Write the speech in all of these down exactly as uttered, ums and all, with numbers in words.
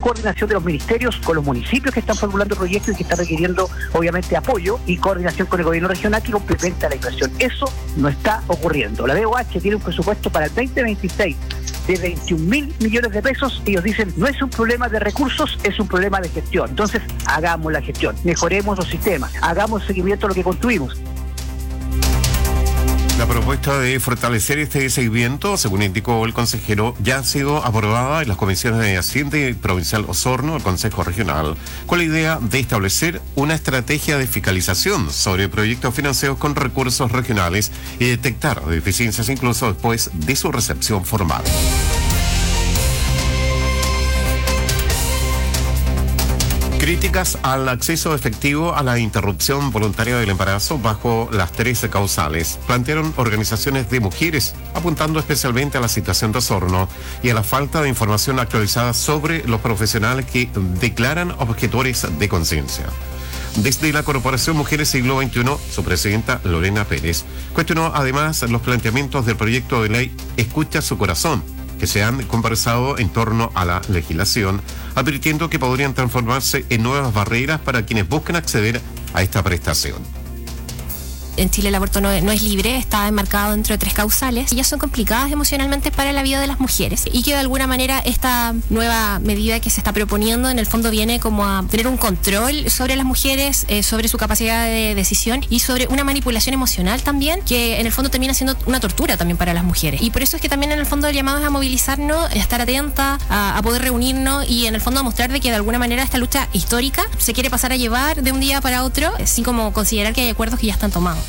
coordinación de los ministerios con los municipios que están formulando proyectos y que están requiriendo obviamente apoyo, y coordinación con el gobierno regional que complementa la inversión. Eso no está ocurriendo. La D O H tiene un presupuesto para el veinte veintiséis de veintiún mil millones de pesos. Ellos dicen, no es un problema de recursos, es un problema de gestión. Entonces, hagamos la gestión, mejoremos los sistemas, hagamos seguimiento a lo que construimos. La propuesta de fortalecer este seguimiento, según indicó el consejero, ya ha sido aprobada en las comisiones de Hacienda y Provincial Osorno, el Consejo Regional, con la idea de establecer una estrategia de fiscalización sobre proyectos financiados con recursos regionales y detectar deficiencias incluso después de su recepción formal. Críticas al acceso efectivo a la interrupción voluntaria del embarazo bajo las trece causales plantearon organizaciones de mujeres, apuntando especialmente a la situación de Osorno y a la falta de información actualizada sobre los profesionales que declaran objetores de conciencia. Desde la Corporación Mujeres Siglo veintiuno, su presidenta Lorena Pérez cuestionó además los planteamientos del proyecto de ley Escucha su corazón, que se han conversado en torno a la legislación, advirtiendo que podrían transformarse en nuevas barreras para quienes buscan acceder a esta prestación. En Chile el aborto no, no es libre, está enmarcado dentro de tres causales y ya son complicadas emocionalmente para la vida de las mujeres, y que de alguna manera esta nueva medida que se está proponiendo en el fondo viene como a tener un control sobre las mujeres, eh, sobre su capacidad de decisión y sobre una manipulación emocional también, que en el fondo termina siendo una tortura también para las mujeres. Y por eso es que también en el fondo el llamado es a movilizarnos, a estar atentas, a, a poder reunirnos y en el fondo a mostrar de que de alguna manera esta lucha histórica se quiere pasar a llevar de un día para otro, sin como considerar que hay acuerdos que ya están tomados.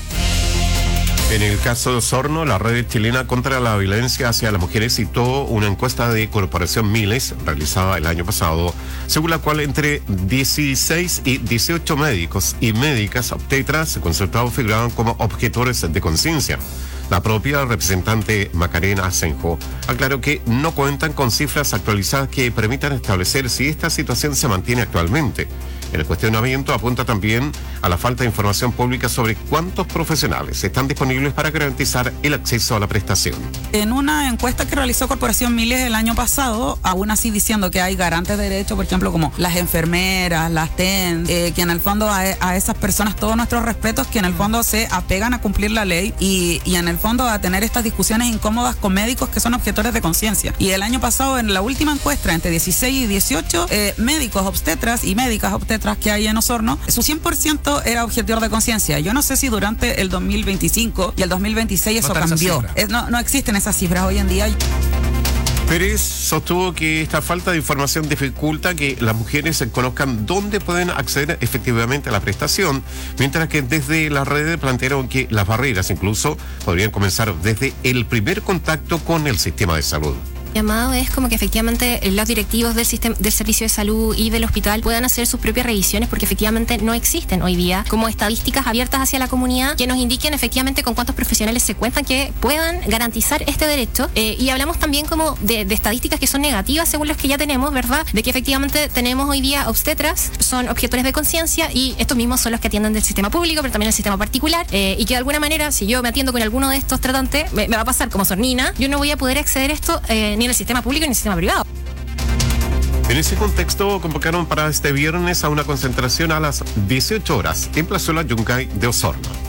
En el caso de Osorno, la Red Chilena contra la Violencia hacia las Mujeres citó una encuesta de Corporación Miles realizada el año pasado, según la cual entre dieciséis y dieciocho médicos y médicas obstetras consultados figuraban como objetores de conciencia. La propia representante Macarena Asenjo aclaró que no cuentan con cifras actualizadas que permitan establecer si esta situación se mantiene actualmente. El cuestionamiento apunta también a la falta de información pública sobre cuántos profesionales están disponibles para garantizar el acceso a la prestación. En una encuesta que realizó Corporación Miles el año pasado, aún así diciendo que hay garantes de derechos, por ejemplo, como las enfermeras, las T E N, eh, que en el fondo a, a esas personas todos nuestros respetos, que en el fondo se apegan a cumplir la ley y, y en el fondo a tener estas discusiones incómodas con médicos que son objetores de conciencia. Y el año pasado, en la última encuesta, entre dieciséis y dieciocho eh, médicos obstetras y médicas obstetras que hay en Osorno, su cien por ciento era objetor de conciencia. Yo no sé si durante el dos mil veinticinco y el dos mil veintiséis eso cambió. Es, no, no existen esas cifras hoy en día. Pérez sostuvo que esta falta de información dificulta que las mujeres conozcan dónde pueden acceder efectivamente a la prestación, mientras que desde la red plantearon que las barreras incluso podrían comenzar desde el primer contacto con el sistema de salud. Llamado es como que efectivamente los directivos del sistema del servicio de salud y del hospital puedan hacer sus propias revisiones, porque efectivamente no existen hoy día como estadísticas abiertas hacia la comunidad que nos indiquen efectivamente con cuántos profesionales se cuentan que puedan garantizar este derecho, eh, y hablamos también como de, de estadísticas que son negativas según los que ya tenemos, ¿verdad? De que efectivamente tenemos hoy día obstetras, son objetores de conciencia y estos mismos son los que atienden del sistema público, pero también del sistema particular, eh, y que de alguna manera si yo me atiendo con alguno de estos tratantes me, me va a pasar como Sornina, yo no voy a poder acceder a esto eh, ni en el sistema público ni en el sistema privado. En ese contexto convocaron para este viernes a una concentración a las dieciocho horas en Plazuela Yungay de Osorno.